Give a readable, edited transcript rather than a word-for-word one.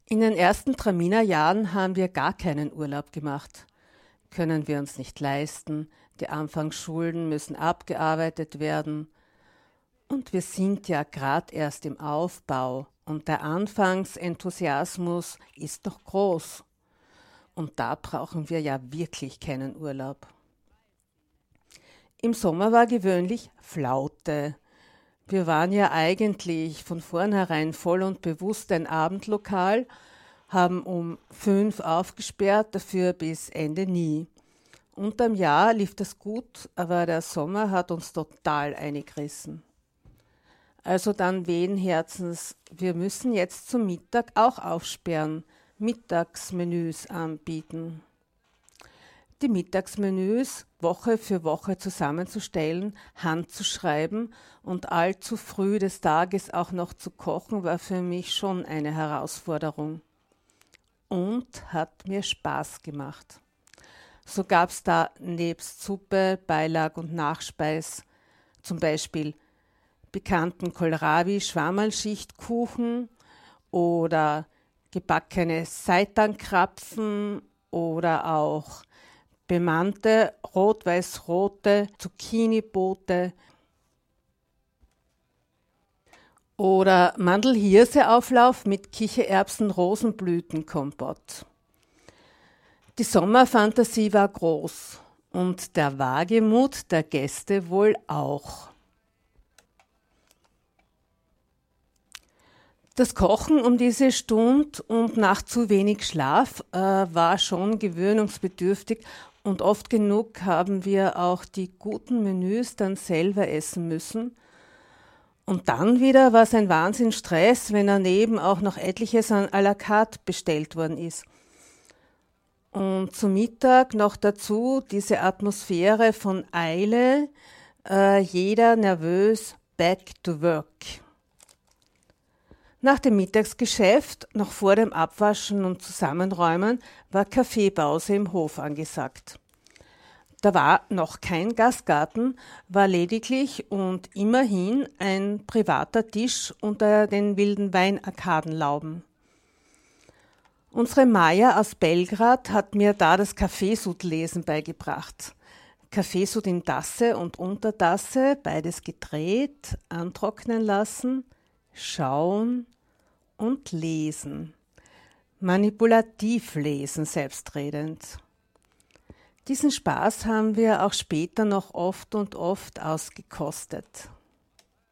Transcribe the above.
In den ersten Traminer-Jahren haben wir gar keinen Urlaub gemacht. Können wir uns nicht leisten, die Anfangsschulden müssen abgearbeitet werden und wir sind ja gerade erst im Aufbau und der Anfangsenthusiasmus ist noch groß und da brauchen wir ja wirklich keinen Urlaub. Im Sommer war gewöhnlich Flaute. Wir waren ja eigentlich von vornherein voll und bewusst ein Abendlokal, haben um 5 aufgesperrt, dafür bis Ende nie. Unterm Jahr lief das gut, aber der Sommer hat uns total eingerissen. Also dann wehen Herzens, wir müssen jetzt zum Mittag auch aufsperren, Mittagsmenüs anbieten. Die Mittagsmenüs Woche für Woche zusammenzustellen, handzuschreiben und allzu früh des Tages auch noch zu kochen, war für mich schon eine Herausforderung. Und hat mir Spaß gemacht. So gab's da nebst Suppe, Beilag und Nachspeis, zum Beispiel bekannten Kohlrabi-Schwammerlschichtkuchen oder gebackene Seitankrapfen oder auch bemannte rot-weiß-rote Zucchini-Boote oder Mandelhirseauflauf mit Kichererbsen-Rosenblütenkompott. Die Sommerfantasie war groß und der Wagemut der Gäste wohl auch. Das Kochen um diese Stunde und nach zu wenig Schlaf war schon gewöhnungsbedürftig und oft genug haben wir auch die guten Menüs dann selber essen müssen. Und dann wieder war es ein Wahnsinnsstress, wenn daneben auch noch etliches an à la carte bestellt worden ist. Und zum Mittag noch dazu diese Atmosphäre von Eile, jeder nervös, back to work. Nach dem Mittagsgeschäft, noch vor dem Abwaschen und Zusammenräumen, war Kaffeepause im Hof angesagt. Da war noch kein Gastgarten, war lediglich und immerhin ein privater Tisch unter den wilden Weinarkadenlauben. Unsere Maja aus Belgrad hat mir da das Kaffeesud-Lesen beigebracht. Kaffeesud in Tasse und Untertasse, beides gedreht, antrocknen lassen, schauen und lesen. Manipulativ lesen, selbstredend. Diesen Spaß haben wir auch später noch oft und oft ausgekostet.